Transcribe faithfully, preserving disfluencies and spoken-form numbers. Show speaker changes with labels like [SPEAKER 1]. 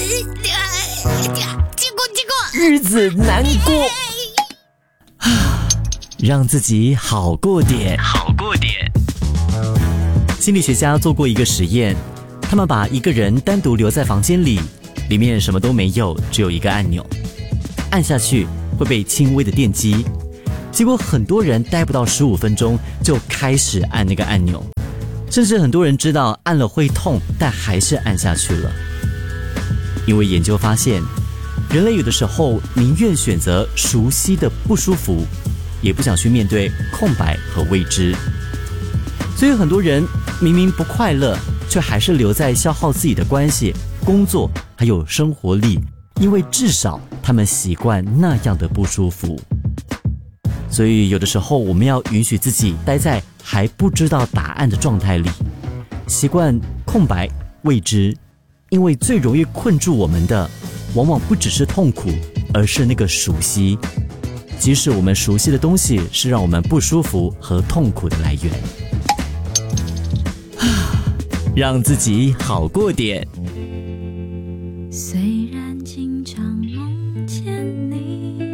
[SPEAKER 1] 结果结果
[SPEAKER 2] 日子难过，让自己好过点，好过点。心理学家做过一个实验，他们把一个人单独留在房间里，里面什么都没有，只有一个按钮，按下去会被轻微的电击。结果很多人待不到十五分钟就开始按那个按钮，甚至很多人知道按了会痛，但还是按下去了。因为研究发现，人类有的时候宁愿选择熟悉的不舒服，也不想去面对空白和未知。所以很多人明明不快乐，却还是留在消耗自己的关系、工作还有生活里，因为至少他们习惯那样的不舒服。所以有的时候我们要允许自己待在还不知道答案的状态里，习惯空白、未知，因为最容易困住我们的往往不只是痛苦，而是那个熟悉。即使我们熟悉的东西是让我们不舒服和痛苦的来源，让自己好过点。
[SPEAKER 3] 虽然经常梦见你，